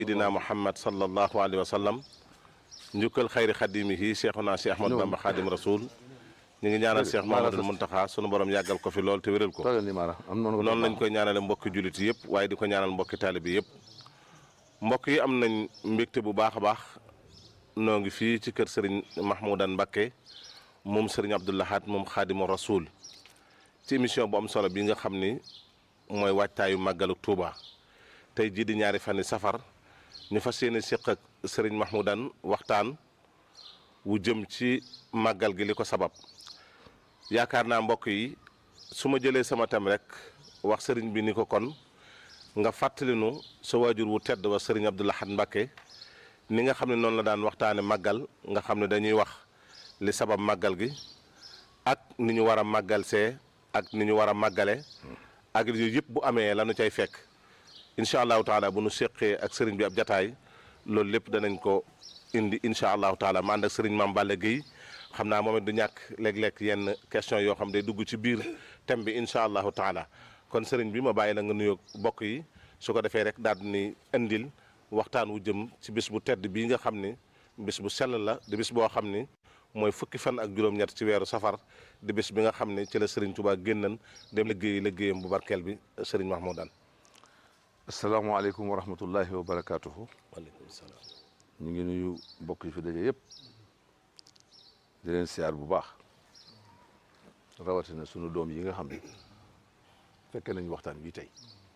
sayidina Muhammad sallallahu alayhi wa sallam njukkal xayri xadimihi cheikhuna cheikh Ahmad Bamba xadim rasul ñu ngi ñaanal cheikh Mahamadul Muntaxa sunu borom yàggal ko fi lool te wéral ko noonu lañ koy ñaanale mbokki jullit yëpp waaye di ko ñaanal mbokki taalibi yëpp mbokk yi am nañ mbégte bu baax a baax noo ngi fii ci kër sëriñ Mahmoudan Mbakke moom sëriñ Abdou Lahad moom xaadimu rasul ci émission bu am solo bi nga xam ni mooy waajtaayu màggalu Touba tey jii di ñaari fani safar ñu fas yéene séq ak sëriñ Mahmoudan waxtaan wu jëm ci màggal gi li ko sabab yaakaar naa mbokk yi su ma jëlee sama tem rek wax sëriñ bi ni ko kon nga fàttali nu sa waajur wu tedd wa sëriñ Abdou Lahad Mbacké ni nga xam ne noonu la daan waxtaane màggal nga xam ne dañuy wax li sabab màggal gi ak ni ñu war a màggal see ak ni ñu war a màggale ak yooyu yëpp bu amee lanu cay fekk incha allahu taala bu nu séqee ak sëriñ bi ab jataay loolu lépp danañ ko indi incha allahu taala ma ànd ak sëriñ Mame Balla Gueye xam naa moom it du ñàkk léeg-léeg yenn question yoo xam day dugg ci biir thème bi incha allahu taala kon sëriñ bi ma bàyyi la nga nuyoo bokk yi su ko defee rek daal ni indil waxtaan wu jëm ci bis bu tedd bii nga xam ni bis bu sell la di bis boo xam ni mooy fukki fan ak juróom-ñett ci weeru safar di bis bi nga xam ne ci la sëriñ Touba génnan dem liggéeyam bu barkeel bi sëriñ Mahmoudan. asalaamaaleykum wa rahmatullahi wa barakaatuhu. waaleykum salaam. ñu ngi nuyu mbokk yi fi daje yëpp di leen siyaar bu baax rawatina sunu doom yi nga xam ne fekke nañu waxtaan bii tey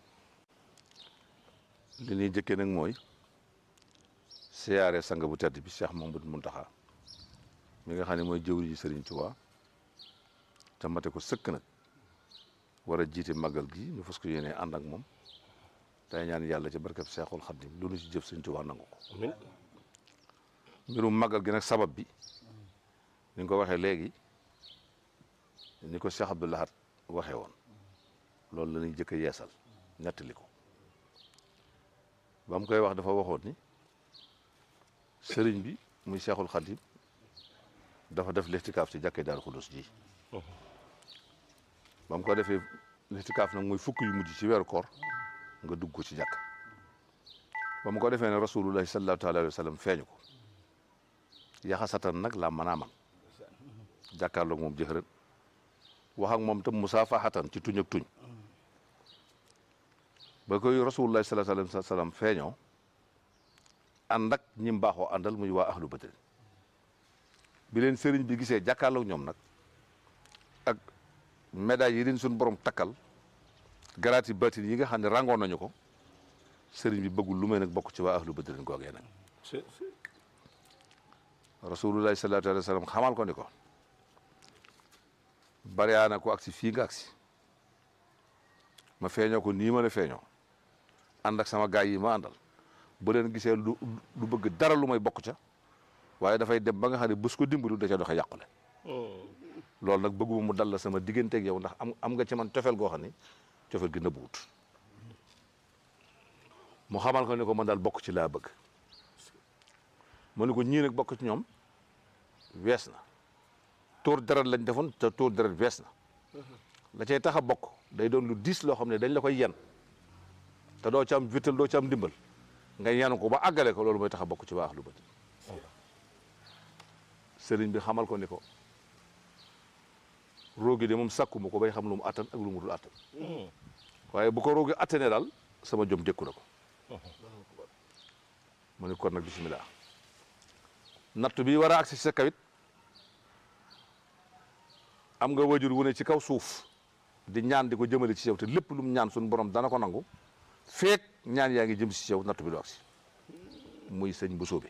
li ñuy jëkkee nag mooy siyaare sang bu tedd bi Cheikh Mamadou Muntaxa mi nga xam ne mooy jëwri ji Sëriñ Tuubaa te mate ko sëkk nag war a jiite màggal gi ñu fas ko yéene ànd ak moom tey ñaan yàlla ci barkeb Seexul Xaddim lu nu ci jëf Sëriñ Tuubaa nangu ko mbirum màggal gi nag sabab bi ni nga ko waxee léegi ni ko Cheikh Abdou Lahad waxee woon loolu la ñuy jëkk a yeesal nettali ko ba mu koy wax dafa waxoon ni sëriñ bi muy Seexul Xaddim dafa def lixtikaaf ci jàkkee Daaru Xudoos ji ba mu ko defee lixtikaaf nag muy fukk yu mujj ci weeru koor nga dugg ko ci jàkk ba mu ko defee ne rasulullahi sallallahu alayhi wa sallam feeñu ko yaxasatan nag la mën a man jàkkaarloog moom jëxërën wax ak moom tam musaafaxatan ci tuñ ak tuñ ba koy rasulullahi sallallahu alayhi wa sallam feeñoo ànd ak ñi mbaaxoo àndal muy waa ahlu badr bi leen sëriñ bi gisee jàkkaarloog ñoom nag ak médaille yi leen suñu borom takkal garaati batin yi nga xam ne rangoon nañu ko sëriñ bi bëggul lu may nag bokk ci waa ahlu badrin googee nag rasulullahi sallallahu alayhi wa sallam xamal ko ni ko bariyaana ko agsi fii nga agsi ma feeñoo ko nii ma la feeñoo ànd ak sama gaay yi ma àndal bu leen gisee du bëgg dara lu may bokk ca waaye dafay dem ba nga xam ne bés ko dimbalu da ca doxe yàqule loolu nag bëgguma mu dal la sama digganteeg yow ndax am nga ci man cofeel goo xam ni cofeel gi nëbbuwut mu xamal ko ne ko man daal bokk ci laa bëgg mu ne ko ñii nag bokk ci ñoom wees na tuur deret lañ defoon te tuur deret wees na la cay tax a bokk day doon lu diis loo xam ne dañ la koy yen te doo ci am wittal doo ci am ndimbal nga yenu ko ba àggale ko loolu mooy tax a bokk ci waa ahlu badr sëriñ bi xamal ko ni ko roogi de moom sàkkuma ko bay xam lu mu attan ak lu mu dul attan waaye bu ko roogi attane daal sama jom dékku na ko mu ni kon nag bisimilah natt bi war a agsi sa kawit am nga wajur wu ne ci kaw suuf di ñaan di ko jëmale ci yow te lépp lu mu ñaan suñu borom dana ko nangu feek ñaan yaa ngi jëm si yow natt bi du agsi muy sëñ bu sóobe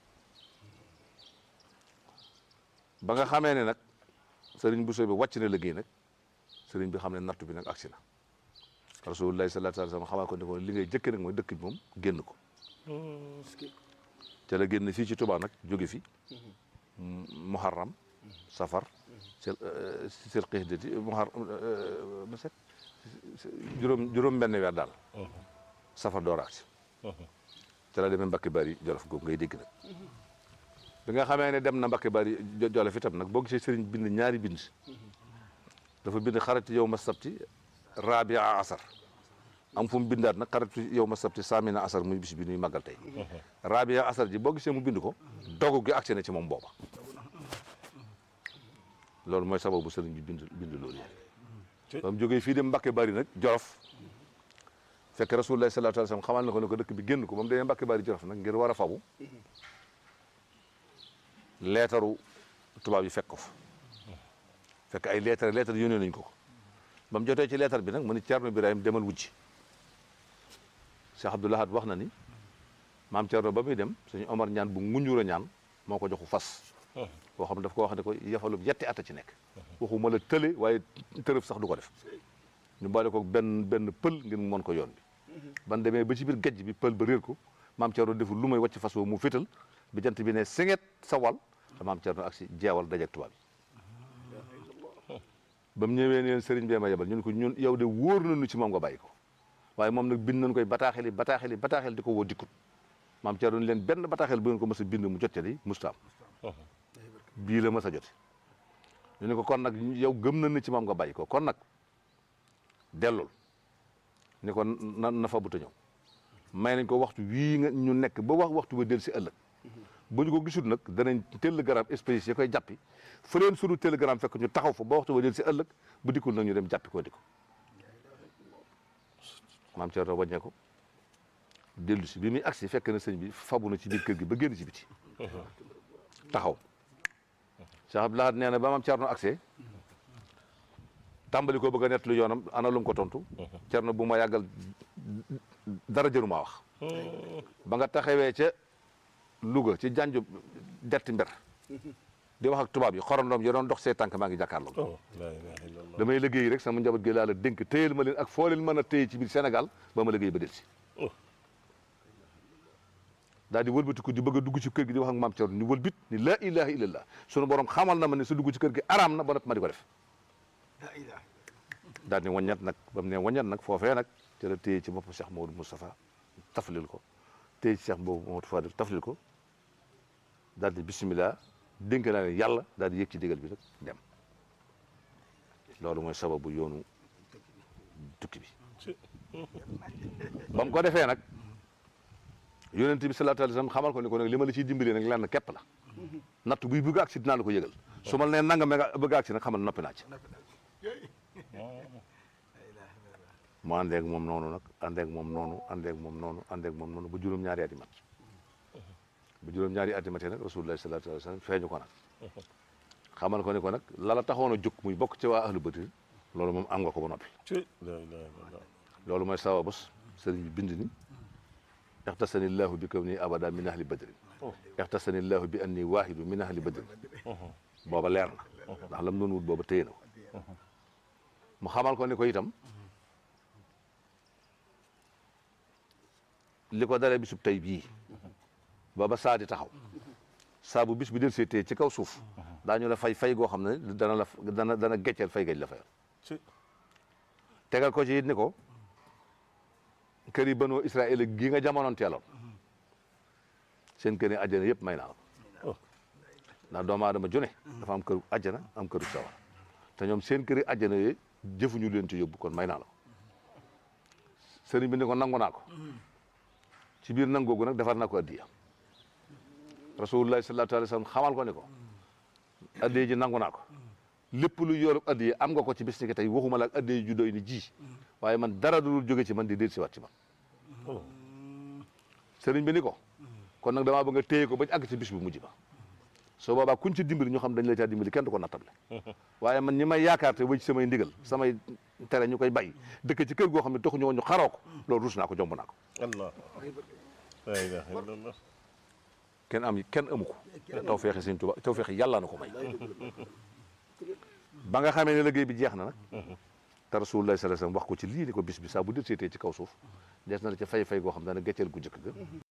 ba nga xamee ne nag sëriñ bu sóobe wàcc na liggéey nag sëriñ bi xam ne natt bi nag agsi na rasulullahi sallallahu alayhi wa sallam xamal ko ne ko li ngay jëkke nag mooy dëkk bi moom génn ko ca la génn fii ci Tuubaa nag jóge fi muharram safar sil xiidati muharram set juróom benn weer daal safar door agsi ca la demee Mbàkke Bari Jolof googu ngay dégg nag bi nga xamee ne dem na Mbàkke Bari Jolof itam nag boo gisee sëriñ bind ñaari bind dafa bind xarati yow ma sabti rabia asar am fu mu bindaat nag xaritu yow ma sabti saamina asar muy bis bi nuy màggal tey rabia asar ji boo gisee mu bind ko dogu gi agsi na ci moom booba loolu mooy sababu sëriñ bi bind loolu yi ba mu jógee fii dem Mbàkke Bari nag Jolof fekk Rasulullah sallallahu alayhi wa sallam xamal na ko ne ko dëkk bi génn ko ba mu demee Mbàkke Bari Jolof nag ngir war a fabu leetaru tubaab yi fekk ko fa fekk ay leetar yónnee nañ ko ba mu jotee ci leetar bi nag mu ni Ceerno Birahim demal wujji Cheikh Abdoul Ahad wax na ni maam Ceerno ba muy dem suñu Omar ñaan bu nguñur a ñaan moo ko joxu fas boo xam ne daf ko wax ne ko yafalub yetti at a ci nekk waxuma la tële waaye tërëf sax du ko def ñu boole ko benn pël ngir mu mën ko yoon bi ban demee ba ci biir gejj bi pël ba réer ko maam Ceerno deful lu may wàcc fas woo mu fétal bi jant bi ne singet sa wal te maam Ceerno ak si jeewal dajeeg tubaab yi ba mu ñëwee ne leen sëriñ bee ma yebal ñun ko ñun yow de wóor nañu ci moom nga bàyyi ko waaye moom nag bind nañ koy bataaxel di ko woo dikkut maam Ceerno leen benn bataaxel bu ngeen ko mës a bind mu jot ca di mustaam bii la mës a jote ñu ne ko kon nag yow gëm nañ ni ci moom nga bàyyi ko kon nag dellul ni ko na fa bu ta ñëw may nañ ko waxtu wii nga ñu nekk ba waxtu ba del si ëllëg bu ñu ko gisul nag danañ télégramme espèce yi koy jàppi fa leen sunu télégramme fekk ñu taxaw fa ba waxtu ba del si ëllëg bu dikkul nag ñu dem jàppi ko di ko maam Ceerno wàññee ko dellu si bi muy agsi fekk na sëñ bi fabu na ci biir kër gi ba génn ci biti taxaw Cheikh Abdoul Ahad nee na ba maam Ceerno agsee tàmbali ko bëgg a nett lu yoonam ana lu mu ko tontu Ceerno bu ma yàggal dara jëru maa wax ba nga taxawee ca Louga ci janju detti mber di wax ak tubaab yi xorandoom yi doon dox see tànk maa ngi jàkkaarloo damay liggéey rek sama njaboot gi laa la dénk téyel ma leen ak foo leen mën a téye ci biir Sénégal ba ma liggéey ba del si daal di wëlbatiku di bëgg a dugg ci kër gi di wax ak maam Ceerno ni wëlbit ni laa ilaha illallah sunu borom xamal na ma ne sa dugg ci kër gi araam na ba noppi ma di ko def daal di waññat nag ba mu ne waññat nag foofee nag ci la téye ci bopp Cheikh Mamadou Moustapha taflil ko téye ci Cheikh Mamadou Fadil taflil ko daal di bisimilah dénk naa leen yàlla daal di yëg ci digal bi nag dem loolu mooy sababu yoonu tukki bi ba mu ko defee nag yonent bi sallallahu alayhi wasallam xamal ko ni ko nag li ma la ciy dimbalee nag lenn képp la natt buy bëgg agsi dinaa la ko yëgal su ma la nee nanga me nga bëgg agsi nag xamal noppi naa ci mu àndeeg moom noonu nag àndeeg moom noonu ba juróom-ñaari at yi mat ba juróom-ñaari at yi matee nag rasulullah sallallahu alayhi wasallam feeñu ko nag xamal ko ni ko nag lala taxoon a jóg muy bokk ci waa ahlu badri loolu moom am nga ko ba noppi loolu mooy sababus sëriñ bi bind ni ixtasani llahu bi kawni abada min ahli badrin ixtasani llahu bi anni waahidu min ahli badrin booba leer na ndax lam doon wut booba téye na ko mu xamal ko ni ko itam li ko dalee bisub tey bii booba saa di taxaw saa bu bis bi del see téye ci kaw suuf daañu la fay goo xam ne dana gecceel fay gaj la fayal tegal ko ci it ni ko kër yi banoo Israël gi nga jamonoon teeloon seen kër yi àjjana yëpp may naa la ndax doomu aadama june dafa am këru àjjana am këru sawar te ñoom seen kër yi àjjana yooyu jëfuñu leen ci yóbbu kon may naa la sëriñ bi ni ko nangu naa ko ci biir nangoogu nag defar naa ko addiya rasulullah sallallahu alayhi wasallam xamal ko ni ko addiya ji nangu naa ko lépp lu yoolu addiya am nga ko ci bis ni ki tey waxuma la ak addiya ju doy ni ji waaye man dara du jóge ci man di del si waat ci man sëriñ bi ni ko kon nag damaa bëgg nga téye ko bañ àgg ci bis bu mujj ba soo boobaa kuñ ci dimbali ñu xam dañ la caa dimbali kenn du ko nattable waaye man ñi may yaakaar te wëj samay ndigal samay tere ñu koy bay dëkk ci kër goo xam ne taxuñu woon ñu xaroo ko loolu rus naa ko jomb naa ko allah la ilaha illallah kenn amu ko taw feexi sëñ Tuubaa taw feexi yàlla na ko may ba nga xamee ne liggéey bi jeex na nag te rasulullah sallallahu alayhi wasallam wax ko ci lii ni ko bis bi saa bu dël seetee ci kaw suuf des na la ca fay goo xam dana gecceel gu njëkk ga